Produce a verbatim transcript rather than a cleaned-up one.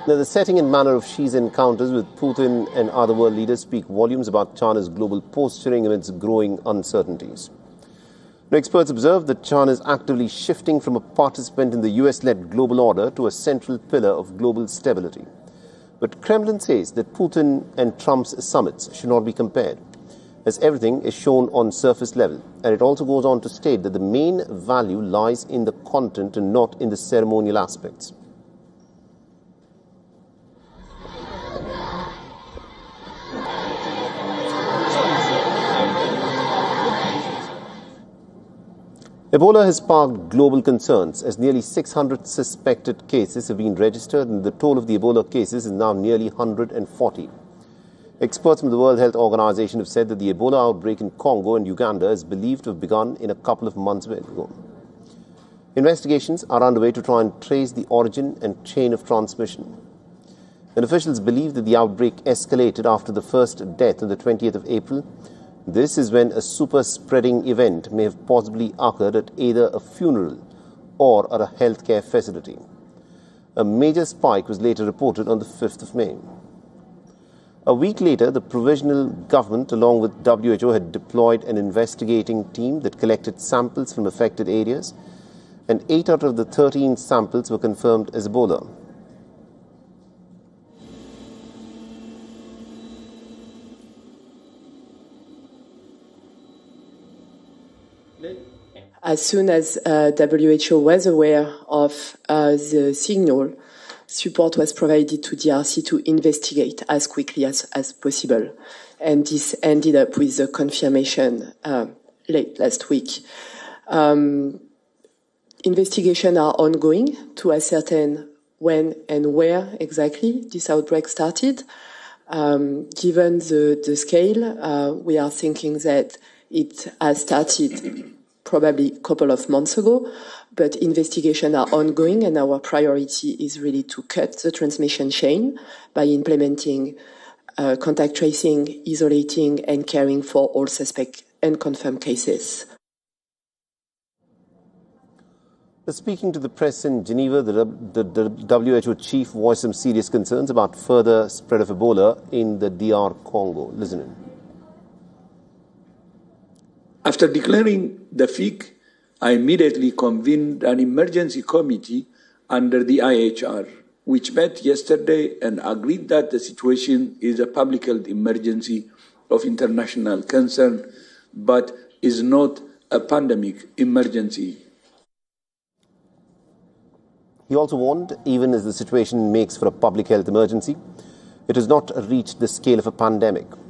Now, the setting and manner of Xi's encounters with Putin and other world leaders speak volumes about China's global posturing amidst growing uncertainties. Now, experts observe that China is actively shifting from a participant in the U S-led global order to a central pillar of global stability. But Kremlin says that Putin and Trump's summits should not be compared, as everything is shown on surface level. And it also goes on to state that the main value lies in the content and not in the ceremonial aspects. Ebola has sparked global concerns as nearly six hundred suspected cases have been registered and the toll of the Ebola cases is now nearly one hundred forty. Experts from the World Health Organization have said that the Ebola outbreak in Congo and Uganda is believed to have begun in a couple of months ago. Investigations are underway to try and trace the origin and chain of transmission. And officials believe that the outbreak escalated after the first death on the twentieth of April. This is when a super-spreading event may have possibly occurred at either a funeral or at a healthcare facility. A major spike was later reported on the fifth of May. A week later, the provisional government, along with W H O, had deployed an investigating team that collected samples from affected areas, and eight out of the thirteen samples were confirmed as Ebola. As soon as uh, W H O was aware of uh, the signal, support was provided to D R C to investigate as quickly as, as possible. And this ended up with the confirmation uh, late last week. Um, investigations are ongoing to ascertain when and where exactly this outbreak started. Um, given the, the scale, uh, we are thinking that it has started probably a couple of months ago, but investigations are ongoing and our priority is really to cut the transmission chain by implementing uh, contact tracing, isolating and caring for all suspect and confirmed cases. Speaking to the press in Geneva, the, the, the W H O chief voiced some serious concerns about further spread of Ebola in the D R Congo. Listen in. After declaring the F I C, I immediately convened an emergency committee under the I H R, which met yesterday and agreed that the situation is a public health emergency of international concern, but is not a pandemic emergency. He also warned, even as the situation makes for a public health emergency, it has not reached the scale of a pandemic.